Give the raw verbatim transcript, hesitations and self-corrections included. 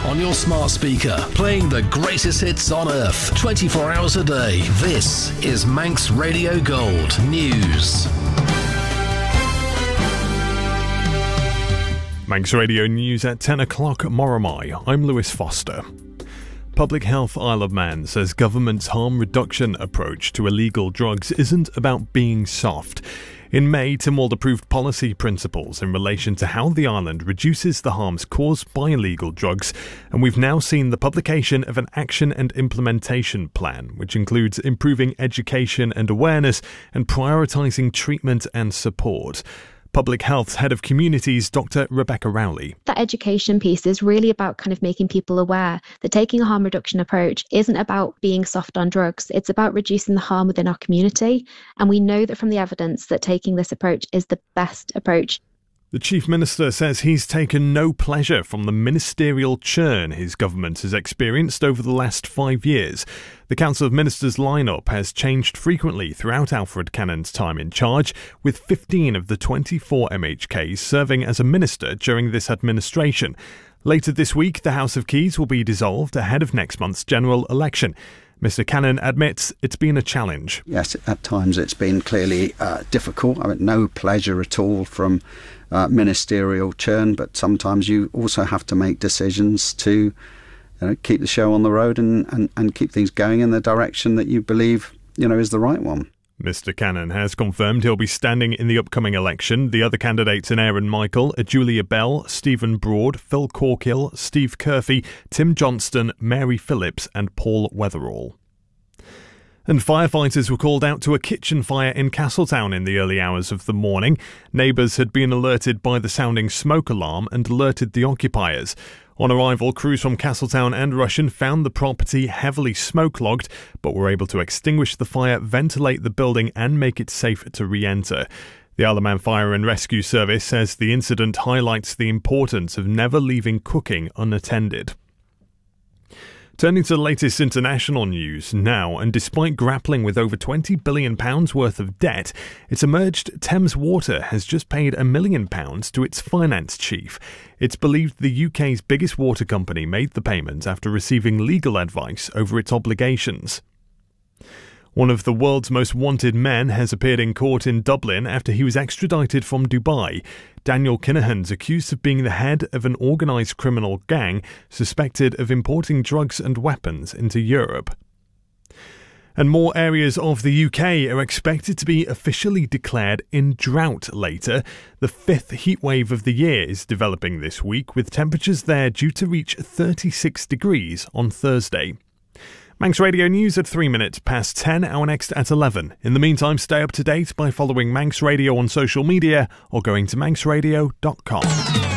on your smart speaker, playing the greatest hits on earth, twenty-four hours a day. This is Manx Radio Gold News. Manx Radio News at ten o'clock, Moromai. I'm Lewis Foster. Public Health Isle of Man says government's harm reduction approach to illegal drugs isn't about being soft. In May, Tynwald approved policy principles in relation to how the island reduces the harms caused by illegal drugs, and we've now seen the publication of an action and implementation plan, which includes improving education and awareness and prioritising treatment and support. Public Health's Head of Communities, Doctor Rebecca Rowley. That education piece is really about kind of making people aware that taking a harm reduction approach isn't about being soft on drugs. It's about reducing the harm within our community. And we know that from the evidence that taking this approach is the best approach. The Chief Minister says he's taken no pleasure from the ministerial churn his government has experienced over the last five years. The Council of Ministers lineup has changed frequently throughout Alfred Cannon's time in charge, with fifteen of the twenty-four M H Ks serving as a minister during this administration. Later this week, the House of Keys will be dissolved ahead of next month's general election. Mister Cannon admits it's been a challenge. Yes, at times it's been clearly uh, difficult. I mean, no pleasure at all from uh, ministerial churn, but sometimes you also have to make decisions to you know, keep the show on the road and, and, and keep things going in the direction that you believe you know is the right one. Mister Cannon has confirmed he'll be standing in the upcoming election. The other candidates are Aaron Michael, Julia Bell, Stephen Broad, Phil Corkill, Steve Curfey, Tim Johnston, Mary Phillips and Paul Weatherall. And firefighters were called out to a kitchen fire in Castletown in the early hours of the morning. Neighbours had been alerted by the sounding smoke alarm and alerted the occupiers. On arrival, crews from Castletown and Rushen found the property heavily smoke-logged, but were able to extinguish the fire, ventilate the building and make it safe to re-enter. The Isle of Man Fire and Rescue Service says the incident highlights the importance of never leaving cooking unattended. Turning to the latest international news now, and despite grappling with over twenty billion pounds worth of debt, it's emerged Thames Water has just paid a million pounds to its finance chief. It's believed the U K's biggest water company made the payment after receiving legal advice over its obligations. One of the world's most wanted men has appeared in court in Dublin after he was extradited from Dubai. Daniel Kinahan's accused of being the head of an organised criminal gang suspected of importing drugs and weapons into Europe. And more areas of the U K are expected to be officially declared in drought later. The fifth heatwave of the year is developing this week, with temperatures there due to reach thirty-six degrees on Thursday. Manx Radio News at three minutes past ten, our next at eleven. In the meantime, stay up to date by following Manx Radio on social media or going to manx radio dot com.